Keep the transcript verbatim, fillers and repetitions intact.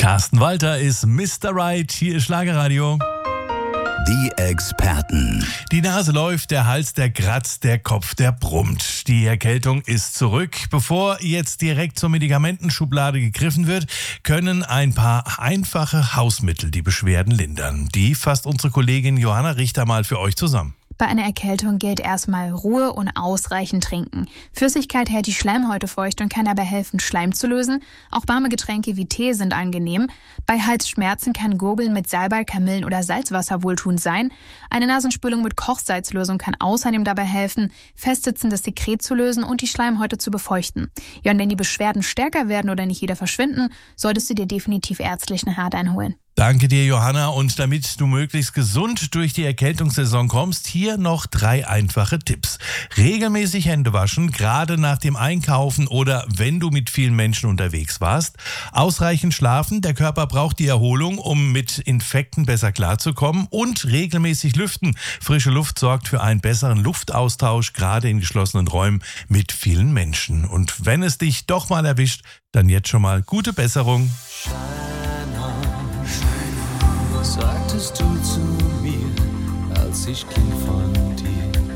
Carsten Walter ist Mister Right, hier ist Schlagerradio. Die Experten. Die Nase läuft, der Hals, der kratzt, der Kopf, der brummt. Die Erkältung ist zurück. Bevor jetzt direkt zur Medikamentenschublade gegriffen wird, können ein paar einfache Hausmittel die Beschwerden lindern. Die fasst unsere Kollegin Johanna Richter mal für euch zusammen. Bei einer Erkältung gilt erstmal Ruhe und ausreichend trinken. Flüssigkeit hält die Schleimhäute feucht und kann dabei helfen, Schleim zu lösen. Auch warme Getränke wie Tee sind angenehm. Bei Halsschmerzen kann Gurgeln mit Salbei, Kamillen oder Salzwasser wohltuend sein. Eine Nasenspülung mit Kochsalzlösung kann außerdem dabei helfen, festsitzendes Sekret zu lösen und die Schleimhäute zu befeuchten. Ja, und wenn die Beschwerden stärker werden oder nicht wieder verschwinden, solltest du dir definitiv ärztlichen Rat einholen. Danke dir, Johanna. Und damit du möglichst gesund durch die Erkältungssaison kommst, hier noch drei einfache Tipps. Regelmäßig Hände waschen, gerade nach dem Einkaufen oder wenn du mit vielen Menschen unterwegs warst. Ausreichend schlafen, der Körper braucht die Erholung, um mit Infekten besser klarzukommen. Und regelmäßig lüften. Frische Luft sorgt für einen besseren Luftaustausch, gerade in geschlossenen Räumen mit vielen Menschen. Und wenn es dich doch mal erwischt, dann jetzt schon mal gute Besserung. Sagtest du zu mir, als ich ging von dir.